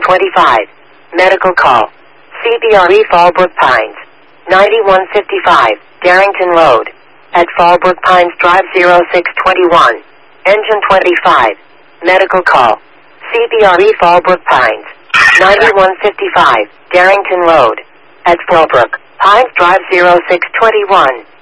0625. Medical call. CBRE Fallbrook Pines. 9155, Darrington Road. At Fallbrook Pines Drive 0621. Engine 25. Medical call. CBRE Fallbrook Pines. 9155, Darrington Road. At Fallbrook Pines Drive 0621.